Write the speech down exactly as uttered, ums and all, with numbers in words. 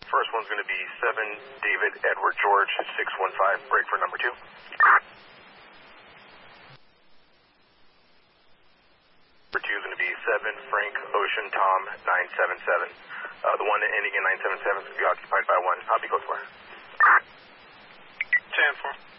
first one's going to be seven David Edward George six one five, break for number two. Number two is going to be seven Frank Ocean Tom nine seven seven. Uh, the one ending in nine seven seven is going to be occupied by one. Copy, code four. ten four.